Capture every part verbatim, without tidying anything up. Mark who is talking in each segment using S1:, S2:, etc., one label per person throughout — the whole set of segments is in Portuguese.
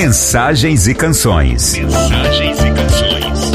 S1: Mensagens e canções. Mensagens e canções.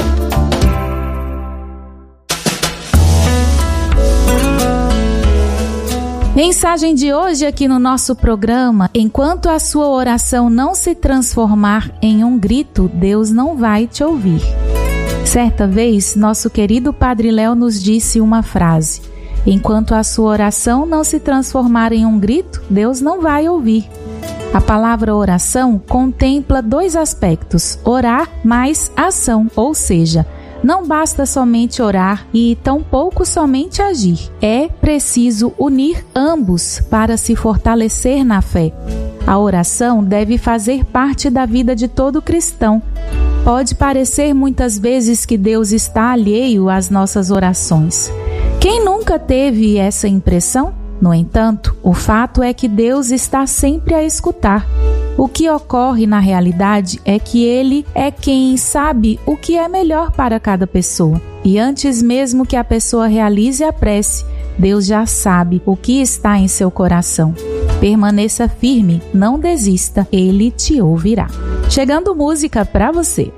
S2: Mensagem de hoje aqui no nosso programa: enquanto a sua oração não se transformar em um grito, Deus não vai te ouvir. Certa vez, nosso querido Padre Léo nos disse uma frase: enquanto a sua oração não se transformar em um grito, Deus não vai ouvir. A palavra oração contempla dois aspectos: orar mais ação, ou seja, não basta somente orar e tampouco somente agir. É preciso unir ambos para se fortalecer na fé. A oração deve fazer parte da vida de todo cristão. Pode parecer muitas vezes que Deus está alheio às nossas orações. Quem nunca teve essa impressão? No entanto, o fato é que Deus está sempre a escutar. O que ocorre na realidade é que Ele é quem sabe o que é melhor para cada pessoa. E antes mesmo que a pessoa realize a prece, Deus já sabe o que está em seu coração. Permaneça firme, não desista, Ele te ouvirá. Chegando música para você.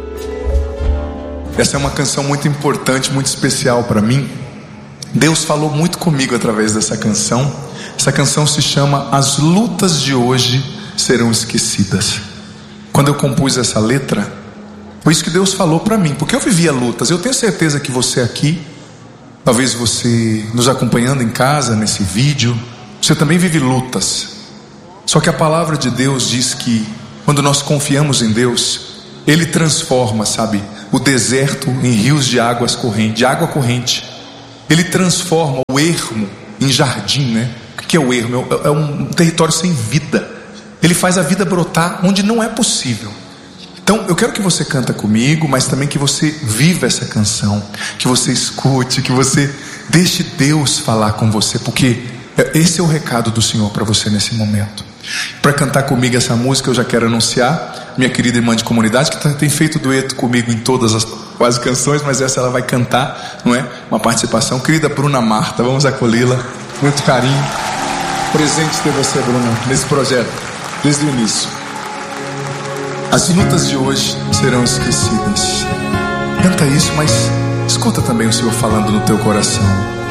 S3: Essa é uma canção muito importante, muito especial para mim. Deus falou muito comigo através dessa canção. Essa canção se chama As Lutas de Hoje Serão Esquecidas. Quando eu compus essa letra, foi isso que Deus falou para mim, porque eu vivia lutas. Eu tenho certeza que você aqui, talvez você nos acompanhando em casa, nesse vídeo, você também vive lutas. Só que a palavra de Deus diz que quando nós confiamos em Deus, Ele transforma, sabe, o deserto em rios de águas correntes, de água corrente. Ele transforma o ermo em jardim, né? O que é o ermo? É um território sem vida. Ele faz a vida brotar onde não é possível. Então eu quero que você canta comigo, mas também que você viva essa canção, que você escute, que você deixe Deus falar com você, porque esse é o recado do Senhor para você nesse momento. Para cantar comigo essa música, eu já quero anunciar minha querida irmã de comunidade, que tem feito dueto comigo em todas as quase canções, mas essa ela vai cantar, não é? Uma participação. Querida Bruna Marta, vamos acolhê-la, muito carinho. Presente ter você, Bruna, nesse projeto, desde o início. As lutas de hoje serão esquecidas. Canta isso, mas escuta também o Senhor falando no teu coração.